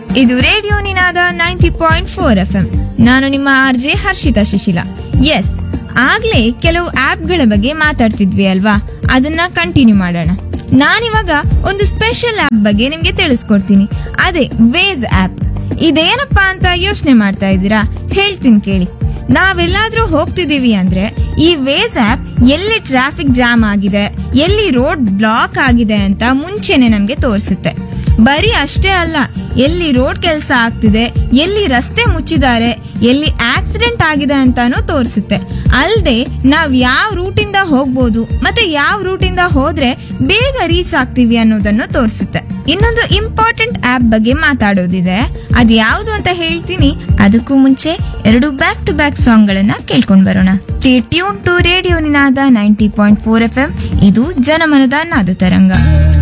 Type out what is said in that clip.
ಇದು ರೇಡಿಯೋ ನಿನಾದ 90.4 FM. ನಾನು ನಿಮ್ಮ ಆರ್ಜೆ ಹರ್ಷಿತಾ ಶಿಶಿಲ. ಎಸ್, ಆಗ್ಲೇ ಕೆಲವು ಆಪ್ಗಳ ಬಗ್ಗೆ ಮಾತಾಡ್ತಿದ್ವಿ ಅಲ್ವಾ, ಅದನ್ನ ಕಂಟಿನ್ಯೂ ಮಾಡೋಣ. ನಾನಿವಾಗ ಒಂದು ಸ್ಪೆಷಲ್ ಆಪ್ ಬಗ್ಗೆ ನಿಮ್ಗೆ ತಿಳಿಸ್ಕೊಡ್ತೀನಿ. ಅದೇ ವೇಸ್ ಆಪ್. ಇದೇನಪ್ಪಾ ಅಂತ ಯೋಚನೆ ಮಾಡ್ತಾ ಇದ್ದೀರಾ? ಹೇಳ್ತೀನಿ ಕೇಳಿ. ನಾವೆಲ್ಲಾದ್ರೂ ಹೋಗ್ತಿದೀವಿ ಅಂದ್ರೆ ಈ ವೇಸ್ ಆಪ್ ಎಲ್ಲಿ ಟ್ರಾಫಿಕ್ ಜಾಮ್ ಆಗಿದೆ, ಎಲ್ಲಿ ರೋಡ್ ಬ್ಲಾಕ್ ಆಗಿದೆ ಅಂತ ಮುಂಚೆನೆ ನಮ್ಗೆ ತೋರಿಸುತ್ತೆ. ಬರೀ ಅಷ್ಟೇ ಅಲ್ಲ, ಎಲ್ಲಿ ರೋಡ್ ಕೆಲಸ ಆಗ್ತಿದೆ, ಎಲ್ಲಿ ರಸ್ತೆ ಮುಚ್ಚಿದ್ದಾರೆ, ಎಲ್ಲಿ ಆಕ್ಸಿಡೆಂಟ್ ಆಗಿದೆ ಅಂತಾನು ತೋರಿಸುತ್ತೆ. ಅಲ್ಲದೆ ನಾವ್ ಯಾವ ರೂಟಿಂದ ಹೋಗ್ಬೋದು ಮತ್ತೆ ಯಾವ ರೂಟಿಂದ ಹೋದ್ರೆ ಬೇಗ ರೀಚ್ ಆಗ್ತೀವಿ ಅನ್ನೋದನ್ನು ತೋರಿಸುತ್ತೆ. ಇನ್ನೊಂದು ಇಂಪಾರ್ಟೆಂಟ್ ಆಪ್ ಬಗ್ಗೆ ಮಾತಾಡೋದಿದೆ. ಅದ್ ಯಾವ್ದು ಅಂತ ಹೇಳ್ತೀನಿ. ಅದಕ್ಕೂ ಮುಂಚೆ 2 ಬ್ಯಾಕ್ ಟು ಬ್ಯಾಕ್ ಸಾಂಗ್ ಗಳನ್ನ ಕೇಳ್ಕೊಂಡ್ ಬರೋಣ. Stay tune to radio Ninada 90.4 FM. ಇದು ಜನಮನದ ನಾದ ತರಂಗ.